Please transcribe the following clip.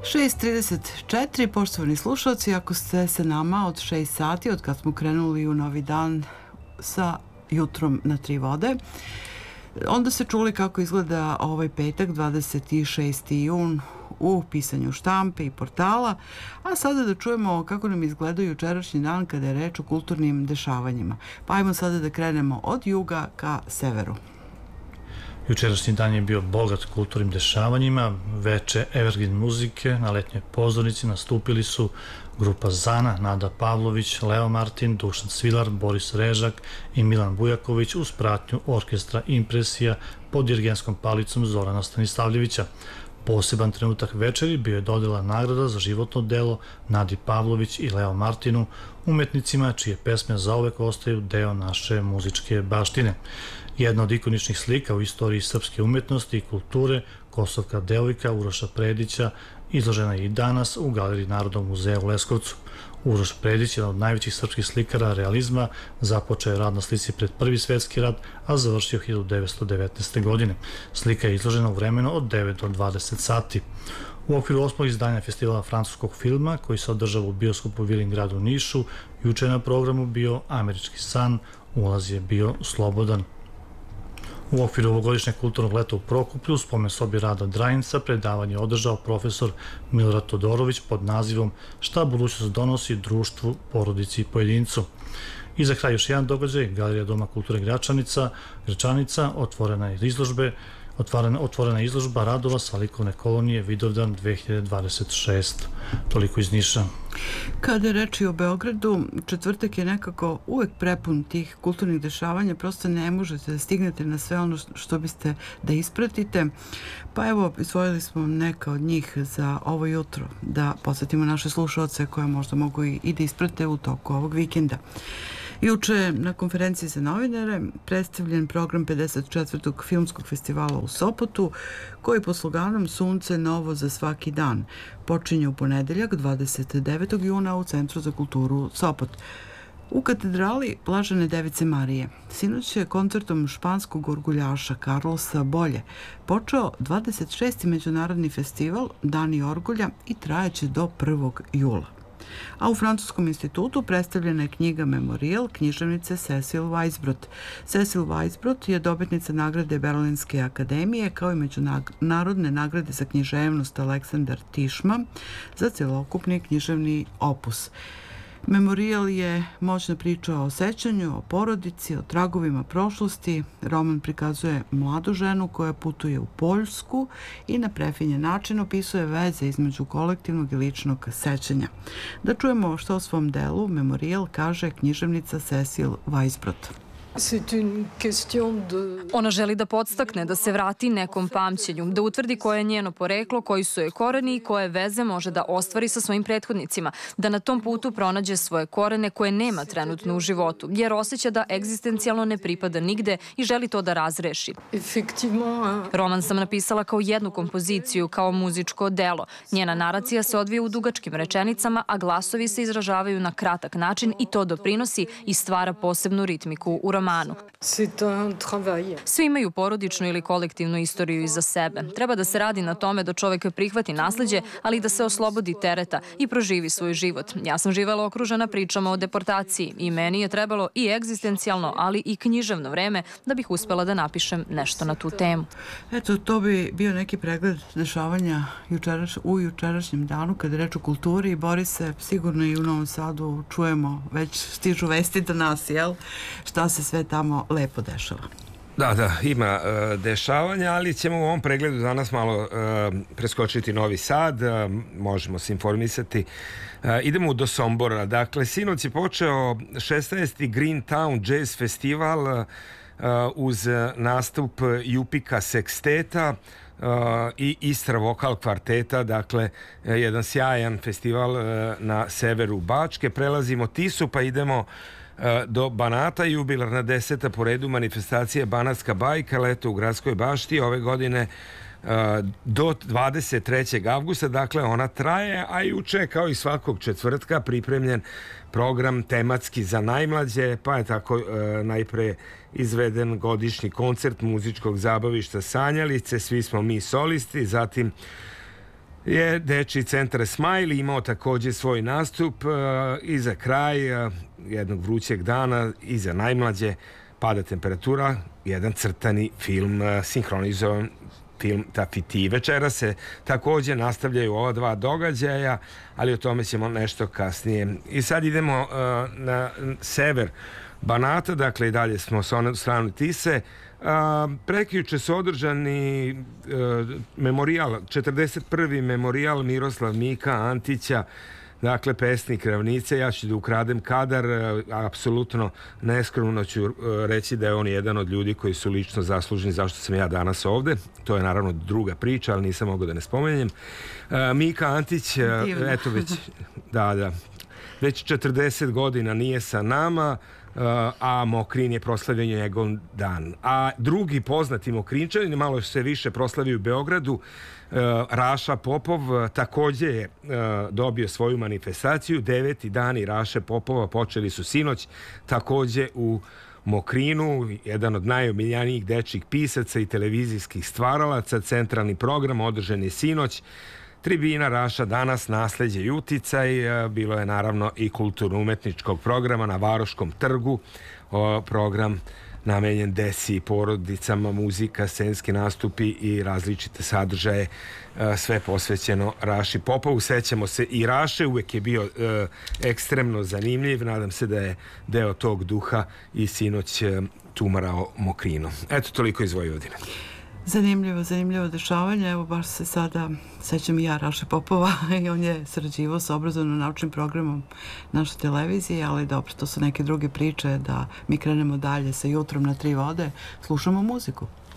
6:34, poštovani slušalci, ako ste sa nama od 6 sati, od kad smo krenuli u novi dan sa jutrom na tri vode, onda ste čuli kako izgleda ovaj petak, 26. jun, u pisanju štampe i portala, a sada da čujemo kako nam izgleda jučerašnji dan kada je reč o kulturnim dešavanjima. Pa ajmo sada da krenemo od juga ka severu. Jučerašnji dan je bio bogat kulturnim dešavanjima, veče evergreen muzike, na letnjoj pozornici nastupili su grupa Zana, Nada Pavlović, Leo Martin, Dušan Svilar, Boris Režak i Milan Bujaković uz pratnju orkestra Impresija pod dirigenskom palicom Zorana Stanislavljevića. Poseban trenutak večeri bio je dodela nagrada za životno delo Nadi Pavlović i Leo Martinu, umetnicima čije pesme zauvek ostaju deo naše muzičke baštine. Jedna od ikoničnih slika u istoriji srpske umetnosti i kulture, Kosovka devojka Uroša Predića, izložena je i danas u Galeriji Narodnog muzeja u Leskovcu. Uroš Predić, jedan od najvećih srpskih slikara realizma, započeo je rad na slici pred Prvi svetski rat, a završio 1919. godine. Slika je izložena u vremenu od 9 do 20 sati. U okviru 8. izdanja festivala francuskog filma, koji se održava u bioskopu Vilingrad u Nišu, juče je na programu bio Američki san, ulaz je bio slobodan. U okviru ovogodišnjeg kulturnog leta u Prokuplju, u spomen sobi Rada Drajinca, predavanje je održao profesor Milorad Todorović pod nazivom Šta budućnost donosi društvu, porodici i pojedincu. I za kraj još jedan događaj, Galerija Doma kulture Gračanica, otvorena je izložba radova sa likovne kolonije Vidovdan 2026. Toliko iz Niša. Kada je reč o Beogradu, četvrtak je nekako uvek prepun tih kulturnih dešavanja, prosto ne možete da stignete na sve ono što biste da ispratite. Pa evo, isvojili smo neka od njih za ovo jutro, da podsjetimo naše slušaoce koje možda mogu i da isprate u toku ovog vikenda. Juče na konferenciji za novinare predstavljen program 54. filmskog festivala u Sopotu, koji pod sloganom Sunce novo za svaki dan počinje u ponedeljak 29. juna u Centru za kulturu Sopot. U katedrali Blažene Device Marije sinoć je koncertom španskog orguljaša Carlosa Bolje počeo 26. međunarodni festival Dani orgulja i trajeće do 1. jula. A u Francuskom institutu predstavljena je knjiga Memorijal književnice Cecil Weisbrot. Cecil Weisbrot je dobitnica nagrade Berlinske akademije kao i međunarodne nagrade za književnost Aleksandar Tišma za celokupni književni opus. Memorijal je moćna priča o sećanju, o porodici, o tragovima prošlosti. Roman prikazuje mladu ženu koja putuje u Poljsku i na prefinjen način opisuje veze između kolektivnog i ličnog sećanja. Da čujemo što o svom delu Memorijal kaže književnica Cecil Weisbrot. Ona želi da podstakne, da se vrati nekom pamćenju, da utvrdi koje je njeno poreklo, koji su joj koreni i koje veze može da ostvari sa svojim prethodnicima, da na tom putu pronađe svoje korene koje nema trenutno u životu, jer osjeća da egzistencijalno ne pripada nigde i želi to da razreši. Roman sam napisala kao jednu kompoziciju, kao muzičko delo. Njena naracija se odvija u dugačkim rečenicama, a glasovi se izražavaju na kratak način i to doprinosi i stvara posebnu ritmiku u romanu. Svi imaju porodičnu ili kolektivnu istoriju iza sebe. Treba da se radi na tome da čovek prihvati nasleđe, ali da se oslobodi tereta i proživi svoj život. Ja sam živela okružena pričama o deportaciji i meni je trebalo i egzistencijalno, ali i književno vreme da bih uspela da napišem nešto na tu temu. Eto, to bi bio neki pregled dešavanja u jučerašnjem danu kada je reč o kulturi. Borise, sigurno i u Novom Sadu čujemo, već stižu vesti do nas, jel? Šta se sve tamo lepo dešava. Da, ima dešavanja, ali ćemo u ovom pregledu danas malo preskočiti Novi Sad, možemo se informisati. Idemo do Sombora. Dakle, sinoć je počeo 16. Green Town Jazz Festival uz nastup Jupika Seksteta i Istra Vokal Kvarteta, dakle jedan sjajan festival na severu Bačke. Prelazimo Tisu pa idemo do Banata, jubilarna 10. po redu manifestacija Banatska bajka, leto u Gradskoj bašti ove godine do 23. avgusta, dakle ona traje, a juče kao i svakog četvrtka pripremljen program tematski za najmlađe, pa je tako najpre izveden godišnji koncert muzičkog zabavišta Sanjalice, svi smo mi solisti, zatim je Dečiji centar Smajli imao takođe svoj nastup i za kraj jednog vrućeg dana i za najmlađe pada temperatura, jedan crtani film, sinhronizovan film Tafiti. Večera se takođe nastavljaju ova dva događaja, ali o tome ćemo nešto kasnije. I sad idemo na sever Banata, dakle i dalje smo s one strane Tise. Prekjuče su održani memorijal, 41. memorijal Miroslav Mika Antića, dakle pesnik Ravnice. Ja ću da ukradem kadar, apsolutno neskromno ću reći da je on jedan od ljudi koji su lično zaslužni zašto sam ja danas ovde. To je naravno druga priča, ali nisam mogao da ne spomenjem. Mika Antić, eto već 40 godina nije sa nama, a Mokrin je proslavio njegov dan. A drugi poznati Mokrinčanin, malo se više proslavio u Beogradu, Raša Popov, takođe je dobio svoju manifestaciju. 9. dani Raše Popova počeli su sinoć, takođe u Mokrinu, jedan od najomiljanijih dečjih pisaca i televizijskih stvaralaca. Centralni program održan je sinoć. Tribina Raša danas, nasleđe i uticaj. Bilo je naravno i kulturno-umetničkog programa na Varoškom trgu. Program namenjen deci i porodicama, muzika, scenski nastupi i različite sadržaje, sve posvećeno Raši Popovu. Sećamo se i Raše, uvek je bio ekstremno zanimljiv. Nadam se da je deo tog duha i sinoć tumarao Mokrinu. Eto, toliko iz Vojvodine. Zanimljivo dešavanje. Evo, baš se sada sećam i ja Raše Popova i on je sarađivao sa obrazovno-naučnim programom naše televizije, ali dobro, to su neke druge priče, da mi krenemo dalje sa Jutrom na 3 vode. Slušamo muziku.